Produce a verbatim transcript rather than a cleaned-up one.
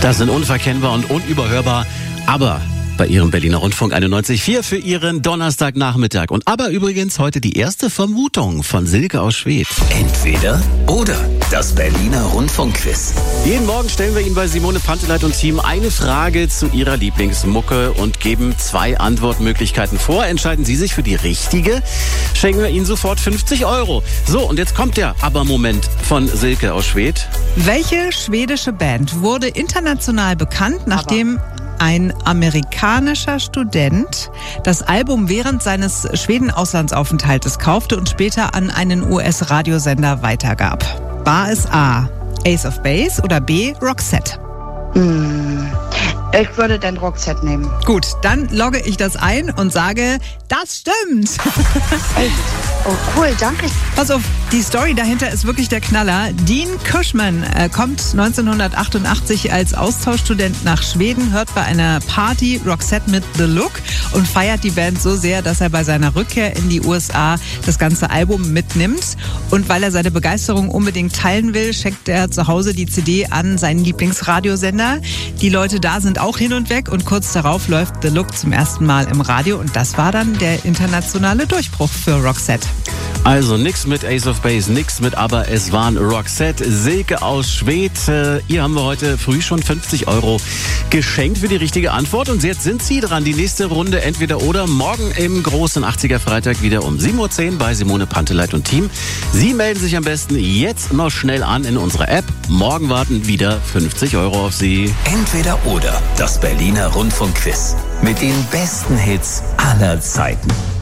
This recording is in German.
Das sind unverkennbar und unüberhörbar, aber bei Ihrem Berliner Rundfunk einundneunzig Komma vier für Ihren Donnerstagnachmittag. Und aber übrigens heute die erste Vermutung von Silke aus Schwedt. Entweder oder, das Berliner Rundfunkquiz. Jeden Morgen stellen wir Ihnen bei Simone Panteleit und Team eine Frage zu Ihrer Lieblingsmucke und geben zwei Antwortmöglichkeiten vor. Entscheiden Sie sich für die richtige, schenken wir Ihnen sofort fünfzig Euro. So, und jetzt kommt der Aber-Moment von Silke aus Schwedt. Welche schwedische Band wurde international bekannt, nachdem ein amerikanischer Student das Album während seines Schweden-Auslandsaufenthaltes kaufte und später an einen U S-Radiosender weitergab? War es A. Ace of Base oder B. Roxette? Hm. Ich würde den Roxette nehmen. Gut, dann logge ich das ein und sage, das stimmt. Echt? Oh cool, danke. Pass auf, die Story dahinter ist wirklich der Knaller. Dean Cushman äh, kommt neunzehnhundertachtundachtzig als Austauschstudent nach Schweden, hört bei einer Party Roxette mit The Look und feiert die Band so sehr, dass er bei seiner Rückkehr in die U S A das ganze Album mitnimmt. Und weil er seine Begeisterung unbedingt teilen will, schenkt er zu Hause die C D an seinen Lieblingsradiosender. Die Leute da sind auch hin und weg und kurz darauf läuft The Look zum ersten Mal im Radio und das war dann der internationale Durchbruch für Roxette. Also nix mit Ace of Base, nix mit aber es waren Roxette. Silke aus Schwedt, äh, ihr haben wir heute früh schon fünfzig Euro geschenkt für die richtige Antwort und jetzt sind Sie dran. Die nächste Runde entweder oder morgen im großen achtziger Freitag wieder um sieben Uhr zehn bei Simone Panteleit und Team. Sie melden sich am besten jetzt noch schnell an in unserer App. Morgen warten wieder fünfzig Euro auf Sie. Entweder oder, das Berliner Rundfunkquiz mit den besten Hits aller Zeiten.